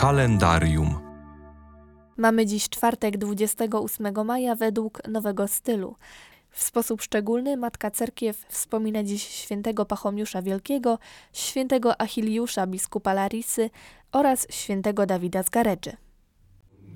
Kalendarium. Mamy dziś czwartek 28 maja według nowego stylu. W sposób szczególny Matka Cerkiew wspomina dziś świętego Pachomiusza Wielkiego, świętego Achiliusza biskupa Larisy oraz świętego Dawida z Garedży.